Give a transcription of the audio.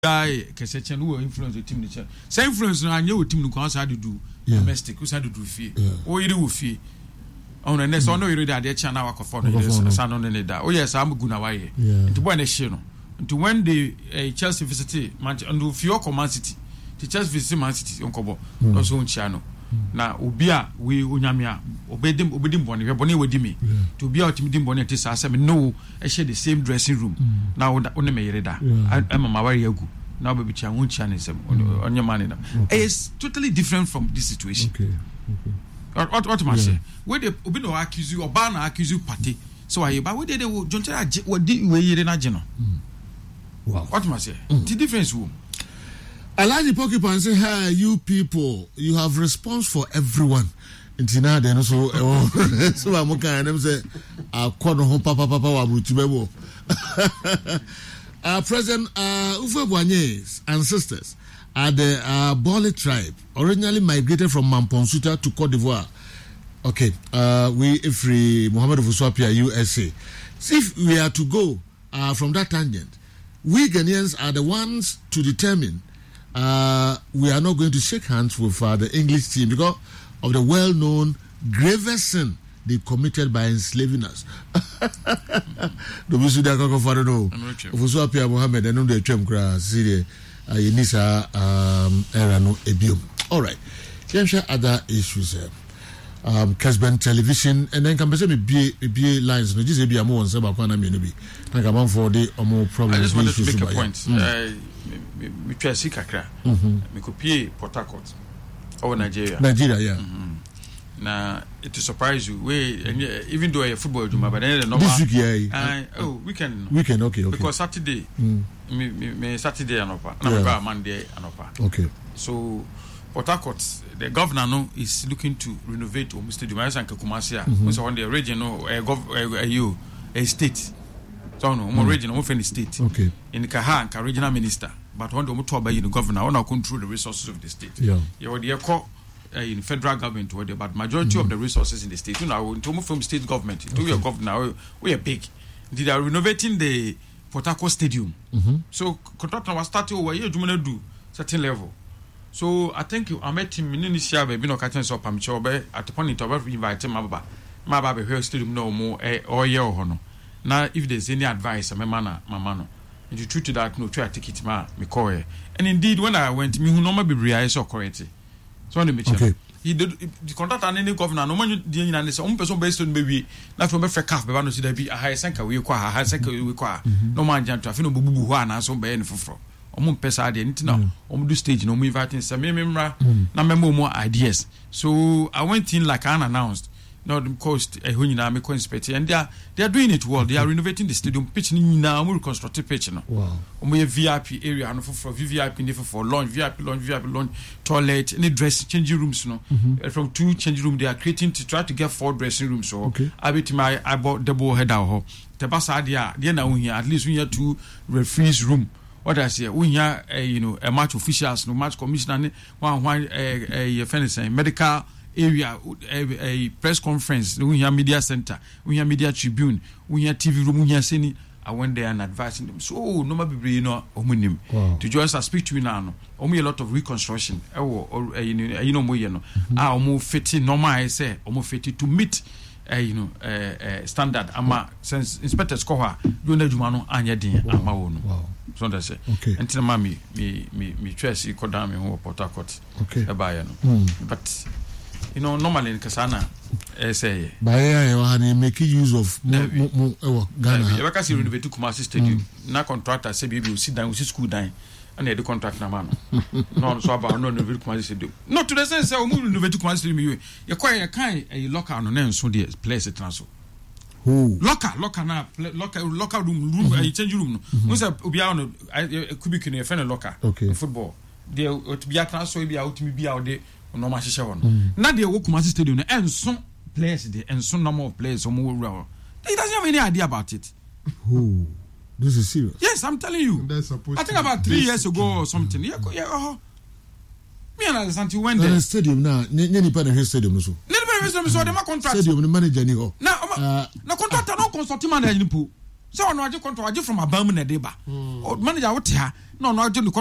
guy Kesechen who influence the team. Say influence no anye o team no kwa sa do domestic, who sa do fie. O yiri wo fie. On the next one yiri that dey chana wa kofo no sa no ne da. O yes am guna wa ye. Nti boy na hye no. Nti when the Chelsea visited and Fio Man City. The Chelsea visited Man City onkobo. No so unchia no. Na obi a we onyame a obedim bone we bone wadi me to obi a otimdim bone te sa me no e share the same dressing room na one me yere da am ma wari agu na obi chia won chia ne sem onye man na it's totally different from this situation. What must say we dey obi no accuse you oba na accuse you party so aye ba we dey jonte wadi we yere na je no. Wow, what must say the difference wo Alaji Porcupine say, hey, you people, you have response for everyone. Intina then so so I'm okay and them say akono ho papa wabutibebo. Present Ufe Boignes ancestors are the Bole tribe, originally migrated from Mamponsuta to Cote d'Ivoire. Okay, we free Muhammad Fuswapia USA. So if we are to go from that tangent, we Ghanaians are the ones to determine we are not going to shake hands with the English team because of the well-known gravest sin they committed by enslaving us. All right. Share other issues. Kesben television and then can be be lines. No, just be a more on some bakwana menubi. Like a man for the more problems. I just wanted to make a point. Me try see kakra. Me copy Port Harcourt or Nigeria. Nigeria, yeah. Now it will surprise you. Even though I football juma, but then the normal. This week, yeah. Weekend, okay. Because Saturday, me Saturday anopa. Na me Monday anopa. Okay. So Port Harcourt, the governor no is looking to renovate Omu Stadium. I say Kumasi. So on the regional a state. So no, regional, omo state. Okay. In Kaha, regional minister. But when the talk by the governor, want to control the resources of the state. Yeah. You already call in federal government, but majority of the resources in the state, to move from state government to your governor, we are big. They are renovating the Port Harcourt Stadium. So contractor was starting over here. Do certain level. So I think I met him in Indonesia. Baby, no catching so pamchobe at the point of invite him. My baby here stadium no more or year or no. Now if there's any advice, my man. And you true to that, no try to take it, me call. And indeed, when I went, me who normally be real so correct. So on the mission, he did the contact and any governor. No man, the United States, person based on baby. Not from a fair calf, but no see there be a high sanka we qua, high sanka we qua. No man, jump to a film bubu one, so by any for. Omo pesa de nti na omo do stage no mo inviting some memra na memo more ideas. So I went in like unannounced. Not the cost who you know me inspect and they are doing it well. They are renovating the stadium pitch now more reconstructed pitch now. Wow. VIP area and for VIP for lunch, VIP toilet, any dress changing rooms no. From 2 changing room they are creating to try to get 4 dressing rooms. So I bought double header ho. The basa dia na here at least we have 2 referees room. What I say, we have a match officials, no match commissioner, one medical area, a press conference, we have media center, we have media tribune, we have TV room, we have seen. I went there and advising them. So no matter to just speak to you now. Only a lot of reconstruction. Almost fitting normal. I say almost fitting to meet. Standard. Ama since Inspector Skoha, you know Jumano anya din ama wono. Wow. So that's it. Okay. Until me try see kodam me Port Harcourt. Okay. But normally in Kasana, say. By making use of Ghana. You can see renovate to Kumasi Stadium. Na contractor say we will sit down, we see school down. And the contract na man. No, so about no renovate Kumasi Stadium. Not to the sense say we renovate to Kumasi Stadium. You quite a kind a locker on name so the place it transfer. Who? Locker na locker room a change room. No say obi on cubic in a friend locker. Okay. Football. They to be a transfer be out me be out there. No match one. Now they work Kumasi Stadium and some players there and some number of players some more. He doesn't have any idea about it. Who? This is serious. Yes, I'm telling you. I think about 3 years ago or something. Yeah. Me and Alessandro went there. The stadium now. Any part of his stadium also. So they contract. Stadium the manager ni ho. Na contract no consult manager ni po. So on waje contract waje from Abamu na deba. Manager wote ha na on waje